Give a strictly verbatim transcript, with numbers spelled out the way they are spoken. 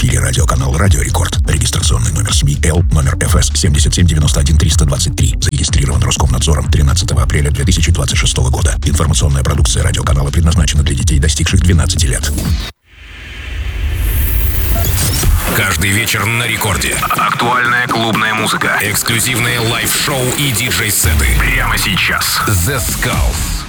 эфире радиоканал «Радио Рекорд». Регистрационный номер СМИ Л, номер эф эс семь семь девять один три два три. Зарегистрирован Роскомнадзором тринадцатого апреля две тысячи двадцать шестого года. Информационная продукция радиоканала предназначена для детей, достигших двенадцати лет. Каждый вечер на рекорде. Актуальная клубная музыка. Эксклюзивные лайв-шоу и диджей-сеты. Прямо сейчас. The Skulls.